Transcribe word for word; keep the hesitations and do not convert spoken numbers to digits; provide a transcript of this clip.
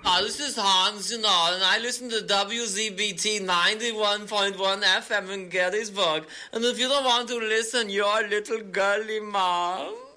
Uh, this is Hans, you know, and I listen to W Z B T ninety-one point one F M in Gettysburg. And if you don't want to listen, you're a little girly mom.